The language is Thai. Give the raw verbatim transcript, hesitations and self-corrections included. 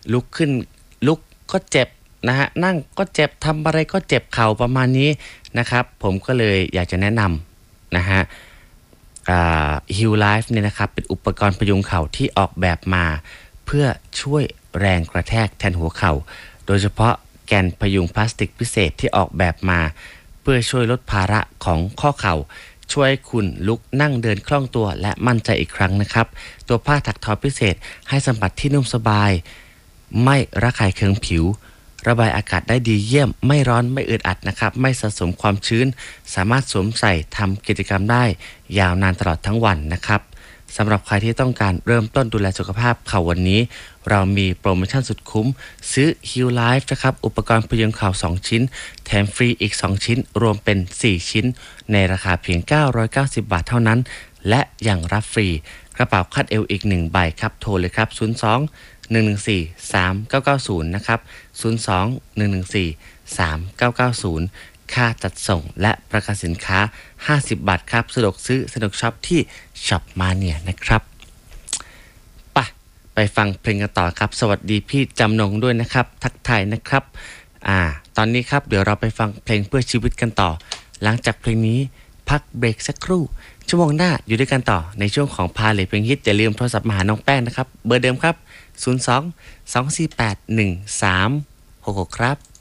ลุกขึ้นลุกก็เจ็บนะฮะนั่งก็เจ็บทำอะไรก็เจ็บเข่าประมาณนี้นะครับผมก็เลยอยากจะแนะนำนะฮะฮิลไลฟ์เนี่ยนะครับเป็นอุปกรณ์พยุงเข่าที่ออกแบบมาเพื่อช่วยแรงกระแทกแทนหัวเข่าโดยเฉพาะแกนพยุงพลาสติกพิเศษที่ออกแบบมาเพื่อช่วยลดภาระของข้อเข่าช่วยคุณลุกนั่งเดินคล่องตัวและมั่นใจอีกครั้งนะครับตัวผ้าถักทอพิเศษให้สัมผัสที่นุ่มสบายไม่ระคายเคืองผิวระบายอากาศได้ดีเยี่ยมไม่ร้อนไม่อึดอัดนะครับไม่สะสมความชื้นสามารถสวมใส่ทำกิจกรรมได้ยาวนานตลอดทั้งวันนะครับสำหรับใครที่ต้องการเริ่มต้นดูแลสุขภาพเข่าวันนี้เรามีโปรโมชั่นสุดคุ้มซื้อ Heal Life นะครับอุปกรณ์พยุงเข่าสองชิ้นแถมฟรีอีกสองชิ้นรวมเป็นสี่ชิ้นในราคาเพียงเก้าร้อยเก้าสิบบาทเท่านั้นและยังรับฟรีกระเป๋าคาดเอวอีกหนึ่งใบครับโทรเลยครับศูนย์ สอง หนึ่ง หนึ่ง สี่ สาม เก้า เก้า ศูนย์นะครับศูนย์ สอง หนึ่ง หนึ่ง สี่ สาม เก้า เก้า ศูนย์ค่าจัดส่งและประกันสินค้าห้าสิบบาทครับสะดวกซื้อสะดวกช็อปที่ช็อปมาเนี่ยนะครับไปไปฟังเพลงกันต่อครับสวัสดีพี่จำนงด้วยนะครับทักทายนะครับอ่าตอนนี้ครับเดี๋ยวเราไปฟังเพลงเพื่อชีวิตกันต่อหลังจากเพลงนี้พักเบรกสักครู่ชั่วโมงหน้าอยู่ด้วยกันต่อในช่วงของพาเลทเพลงฮิตอย่าลืมโทรศัพท์มาหาน้องแป้งนะครับเบอร์เดิมครับศูนย์ สอง สอง สี่ แปด หนึ่ง สาม หก หกครับ